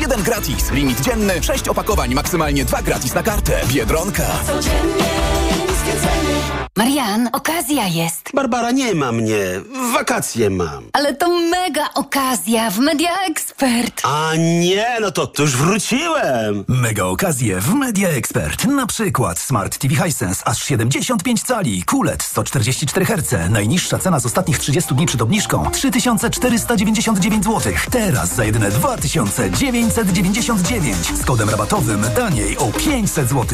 1 gratis. Limit dzienny 6 opakowań, maksymalnie 2 gratis na kartę. Biedronka. Codziennie niskie ceny. Marian, okazja jest. Barbara, nie ma mnie. Wakacje mam. Ale to mega okazja w Media Expert. A nie, no to już wróciłem. Mega okazje w Media Expert. Na przykład Smart TV Hisense aż 75 cali, QLED 144 Hz. Najniższa cena z ostatnich 30 dni przed obniżką 3499 zł. Teraz za jedyne 2999. Z kodem rabatowym taniej o 500 zł.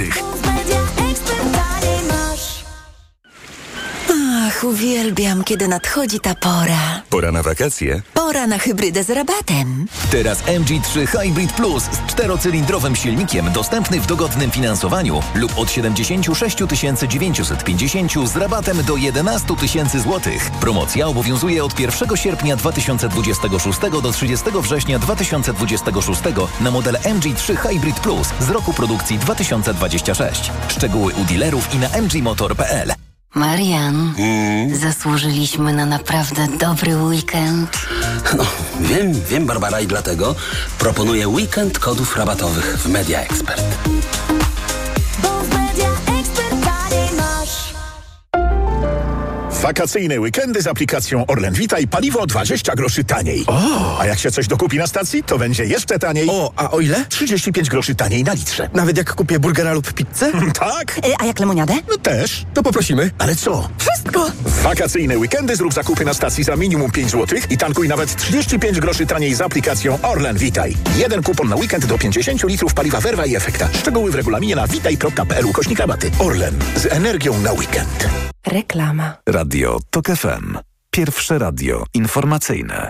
Ach, uwielbiam, kiedy nadchodzi ta pora. Pora na wakacje? Pora na hybrydę z rabatem. Teraz MG3 Hybrid Plus z 4-cylindrowym silnikiem dostępny w dogodnym finansowaniu lub od 76 950 z rabatem do 11 000 zł. Promocja obowiązuje od 1 sierpnia 2026 do 30 września 2026 na model MG3 Hybrid Plus z roku produkcji 2026. Szczegóły u dealerów i na mgmotor.pl. Marian, zasłużyliśmy na naprawdę dobry weekend. No, wiem, Barbara, i dlatego proponuję weekend kodów rabatowych w Media Expert. Bo w Media Expert taniej masz. Wakacyjne weekendy z aplikacją Orlen Witaj, paliwo 20 groszy taniej. A jak się coś dokupi na stacji, to będzie jeszcze taniej. A o ile? 35 groszy taniej na litrze. Nawet jak kupię burgera lub pizzę? Tak? A jak lemoniadę? No też. To poprosimy. Ale co? Wszystko! W wakacyjne weekendy zrób zakupy na stacji za minimum 5 zł i tankuj nawet 35 groszy taniej z aplikacją Orlen Witaj. Jeden kupon na weekend do 50 litrów paliwa Verwa i Efekta. Szczegóły w regulaminie na witaj.pl/rabaty. Orlen. Z energią na weekend. Reklama. Radio TOK FM. Pierwsze radio informacyjne.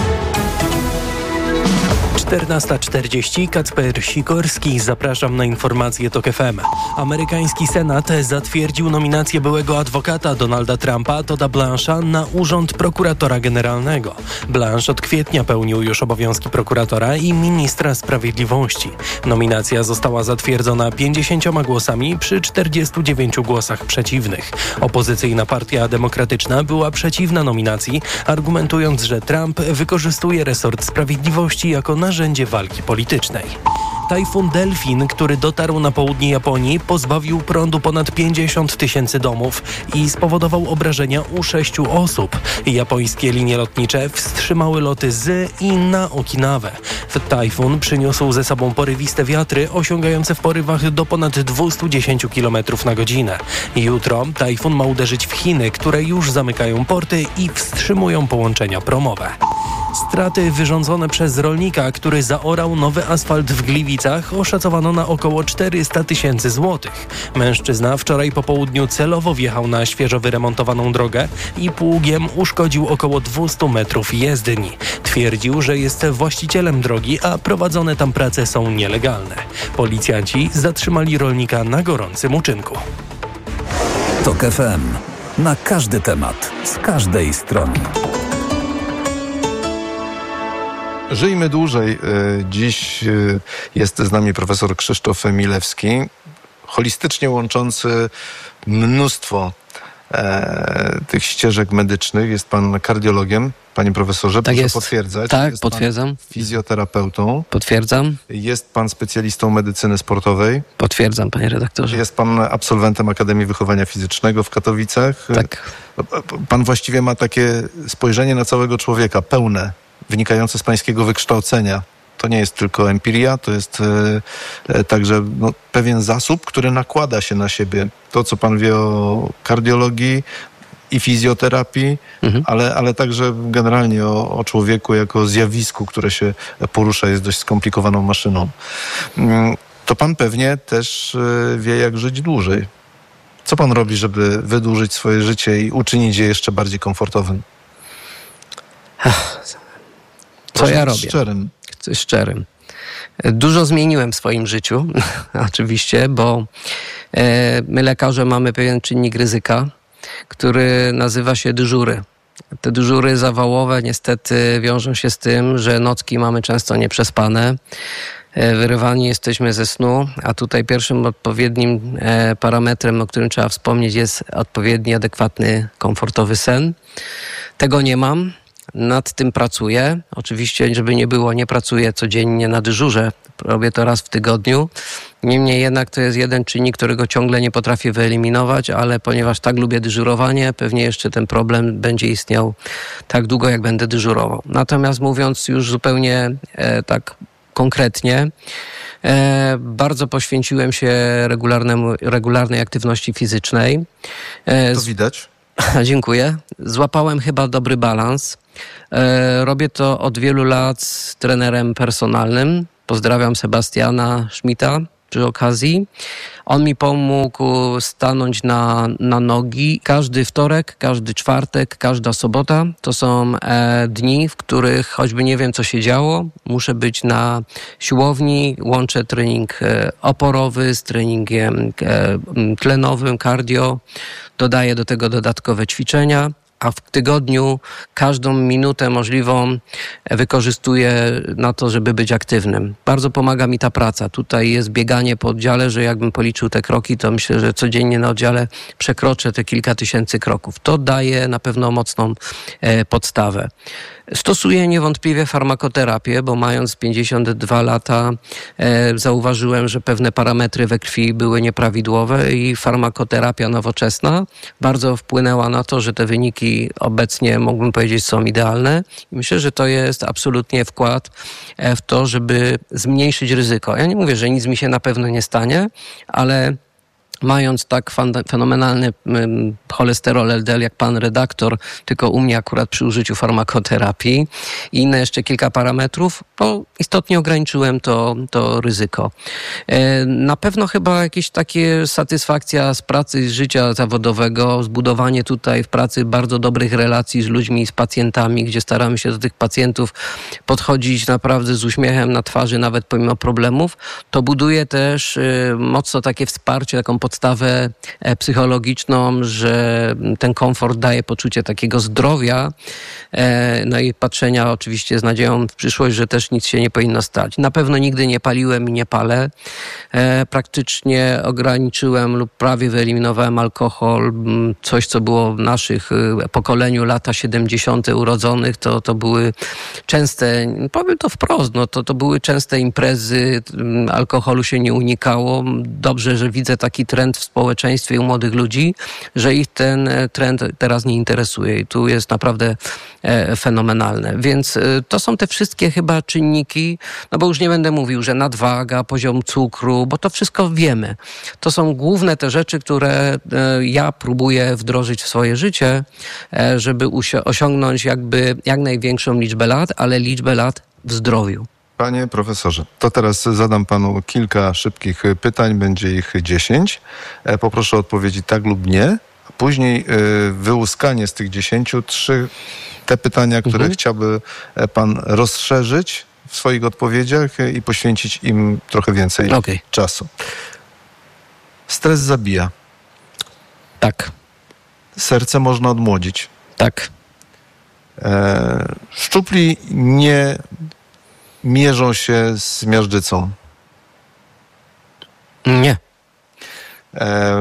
14:40. Kacper Sikorski. Zapraszam na informacje TOK FM. Amerykański Senat zatwierdził nominację byłego adwokata Donalda Trumpa, Todda Blancha, na urząd prokuratora generalnego. Blanche od kwietnia pełnił już obowiązki prokuratora i ministra sprawiedliwości. Nominacja została zatwierdzona 50 głosami przy 49 głosach przeciwnych. Opozycyjna Partia Demokratyczna była przeciwna nominacji, argumentując, że Trump wykorzystuje resort sprawiedliwości jako narzędzie walki politycznej. Tajfun Delfin, który dotarł na południe Japonii, pozbawił prądu ponad 50 000 domów i spowodował obrażenia u 6 osób. Japońskie linie lotnicze wstrzymały loty z i na Okinawę. Tajfun przyniósł ze sobą porywiste wiatry osiągające w porywach do ponad 210 km na godzinę. Jutro tajfun ma uderzyć w Chiny, które już zamykają porty i wstrzymują połączenia promowe. Straty wyrządzone przez rolnika, który zaorał nowy asfalt w Gliwicach, oszacowano na około 400 000 złotych. Mężczyzna wczoraj po południu celowo wjechał na świeżo wyremontowaną drogę i pługiem uszkodził około 200 metrów jezdni. Twierdził, że jest właścicielem drogi, a prowadzone tam prace są nielegalne. Policjanci zatrzymali rolnika na gorącym uczynku. TOK FM. Na każdy temat, z każdej strony. Żyjmy dłużej. Dziś jest z nami profesor Krzysztof Milewski, holistycznie łączący mnóstwo tych ścieżek medycznych. Jest pan kardiologiem, panie profesorze, tak proszę jest. potwierdzać. Tak, jest potwierdzam. Pan fizjoterapeutą. Potwierdzam. Jest pan specjalistą medycyny sportowej. Potwierdzam, panie redaktorze. Jest pan absolwentem Akademii Wychowania Fizycznego w Katowicach. Tak. Pan właściwie ma takie spojrzenie na całego człowieka, pełne, wynikające z pańskiego wykształcenia. To nie jest tylko empiria, to jest także pewien zasób, który nakłada się na siebie. To, co pan wie o kardiologii i fizjoterapii, ale także generalnie o człowieku jako zjawisku, które się porusza, jest dość skomplikowaną maszyną. To pan pewnie też wie, jak żyć dłużej. Co pan robi, żeby wydłużyć swoje życie i uczynić je jeszcze bardziej komfortowym? Co ja robię? Szczerym. Dużo zmieniłem w swoim życiu, oczywiście, bo my lekarze mamy pewien czynnik ryzyka, który nazywa się dyżury. Te dyżury zawałowe niestety wiążą się z tym, że nocki mamy często nieprzespane, wyrywani jesteśmy ze snu, a tutaj pierwszym odpowiednim parametrem, o którym trzeba wspomnieć, jest odpowiedni, adekwatny, komfortowy sen. Tego nie mam. Nad tym pracuję. Oczywiście, żeby nie było, nie pracuję codziennie na dyżurze. Robię to raz w tygodniu. Niemniej jednak to jest jeden czynnik, którego ciągle nie potrafię wyeliminować, ale ponieważ tak lubię dyżurowanie, pewnie jeszcze ten problem będzie istniał tak długo, jak będę dyżurował. Natomiast mówiąc już zupełnie tak konkretnie, bardzo poświęciłem się regularnej aktywności fizycznej. To widać. Dziękuję. Złapałem chyba dobry balans. Robię to od wielu lat z trenerem personalnym. Pozdrawiam Sebastiana Schmidta przy okazji. On mi pomógł stanąć na nogi. Każdy wtorek, każdy czwartek, każda sobota to są dni, w których choćby nie wiem, co się działo, muszę być na siłowni, łączę trening oporowy z treningiem tlenowym, cardio, dodaję do tego dodatkowe ćwiczenia, a w tygodniu każdą minutę możliwą wykorzystuję na to, żeby być aktywnym. Bardzo pomaga mi ta praca. Tutaj jest bieganie po oddziale, że jakbym policzył te kroki, to myślę, że codziennie na oddziale przekroczę te kilka tysięcy kroków. To daje na pewno mocną podstawę. Stosuję niewątpliwie farmakoterapię, bo mając 52 lata zauważyłem, że pewne parametry we krwi były nieprawidłowe i farmakoterapia nowoczesna bardzo wpłynęła na to, że te wyniki obecnie, mógłbym powiedzieć, są idealne. I myślę, że to jest absolutnie wkład w to, żeby zmniejszyć ryzyko. Ja nie mówię, że nic mi się na pewno nie stanie, ale mając tak fenomenalny cholesterol LDL jak pan redaktor, tylko u mnie akurat przy użyciu farmakoterapii i inne jeszcze kilka parametrów, to istotnie ograniczyłem to ryzyko. Na pewno chyba jakieś takie satysfakcja z pracy, z życia zawodowego, zbudowanie tutaj w pracy bardzo dobrych relacji z ludźmi, z pacjentami, gdzie staramy się do tych pacjentów podchodzić naprawdę z uśmiechem na twarzy, nawet pomimo problemów, to buduje też mocno takie wsparcie, taką podstawę psychologiczną, że ten komfort daje poczucie takiego zdrowia, no i patrzenia oczywiście z nadzieją w przyszłość, że też nic się nie powinno stać. Na pewno nigdy nie paliłem i nie palę. Praktycznie ograniczyłem lub prawie wyeliminowałem alkohol. Coś, co było w naszych pokoleniu lata 70. urodzonych, to były częste, powiem to wprost, no to były częste imprezy, alkoholu się nie unikało. Dobrze, że widzę taki trend w społeczeństwie u młodych ludzi, że ich ten trend teraz nie interesuje i tu jest naprawdę fenomenalne. Więc to są te wszystkie chyba czynniki, no bo już nie będę mówił, że nadwaga, poziom cukru, bo to wszystko wiemy. To są główne te rzeczy, które ja próbuję wdrożyć w swoje życie, żeby osiągnąć jakby jak największą liczbę lat, ale liczbę lat w zdrowiu. Panie profesorze, to teraz zadam panu kilka szybkich pytań, będzie ich 10. Poproszę o odpowiedzi tak lub nie. Później wyłuskanie z tych 10, 3 te pytania, które chciałby pan rozszerzyć w swoich odpowiedziach i poświęcić im trochę więcej czasu. Stres zabija. Tak. Serce można odmłodzić. Tak. Szczupli nie mierzą się z miażdżycą. Nie.